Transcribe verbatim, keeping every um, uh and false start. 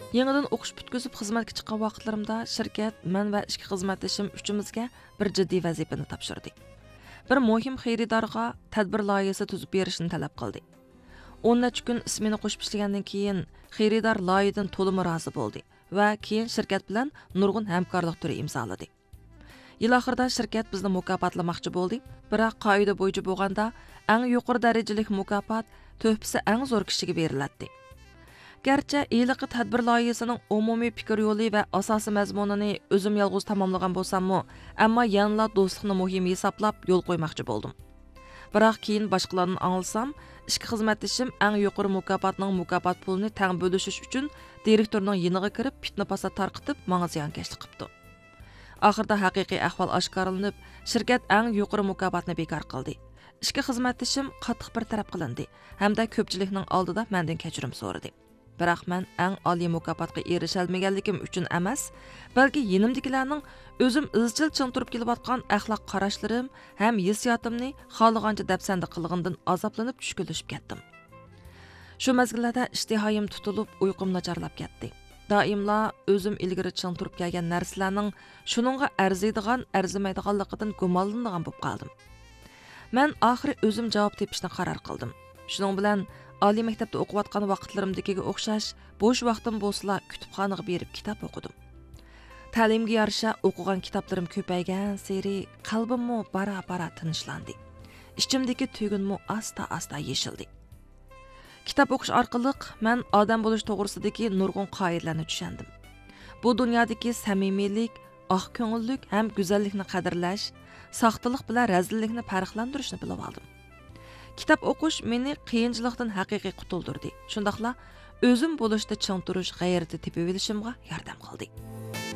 Yangidan o'qish bitkizib xizmatga chiqqan vaqtlarimda shirkat men va ishki xizmatdoshim uchimizga bir jiddiy vazifani topshirdi. Bir muhim xaridorga tadbir loyihasi tuzib berishni talab qildi. o'n necha kun ismini qo'shib ishlagandan keyin xaridor loyihadan to'liq rozi bo'ldi va keyin shirkat bilan nurg'un hamkorlik turi imzoladi. Yil oxirida shirkat bizni mukofotlamoqchi bo'ldi, biroq qoida bo'yicha bo'lganda eng yuqori darajalik mukofot to'pisi eng zo'r kishiga beriladi. Gerçi iyiliqi tadbir loyihasining umumiy fikr yo'li va asosiy mazmunini o'zim yolg'iz tamomlagan bo'lsam-mu, ammo yanla do'stlikni muhim hisoblab yo'l qo'ymoqchi bo'ldim. Biroq keyin boshqalarni anglasam, ishki xizmatdoshim eng yuqori mukofotning mukofot pulini tang bo'lishish uchun direktorning yiniga kirib, fitna fasod tarqitib, menga ziyonkashlik qildi. Oxirida haqiqiy ahvol oshkorlanib, shirkat eng yuqori mukofotni bekor qildi. Ishki xizmatdoshim qattiq bir taraf qilindi hamda ko'pchilikning oldida mendan kechirim so'radi. Biroq men eng oliy mukofotga erisha olmaganligim uchun emas, balki yenimdagilarning o'zim izchil ching turib kelayotgan axloq qarashlarim ham hissiyotimni xohlagancha dafsanda qilgandan azoblanib tushkunlashib ketdim. Shu mazgillarda ishtihoyim tutilib, uyqum nacharlab ketdi. Doimla o'zim ilgari ching turib kelgan narsalarning shuningga arziydigan, arzimaydiganligidan gumonlanadigan bo'lib qoldim. Men oxiri o'zim javob tepishni qaror qildim. Shuning bilan oliy maktabda o'qiyotgan vaqtlarimdagiga o'xshash bo'sh vaqtim bo'lsa, kutubxonaga berib kitob o'qidim. Ta'limga yarasha o'qigan kitoblarim ko'paygan sari qalbimmo bara-bara tinchlandi. Ichimdagi tuyg'unmo asta-asta yeshildi. Kitob o'qish orqali men odam bo'lish to'g'risidagi nurg'un qoidalarni tushundim. Bu dunyodagi samimiylik, oq ko'ngillik ham go'zallikni qadrlash, soxtalik bilan razillikni farqlantirishni bilib oldim. Kitap o'qish meni qiyinchilikdan haqiqiy qutuldirdi. Shundaqla o'zim bo'lishda ching turish g'ayrati tepib olishimga yordam qildi.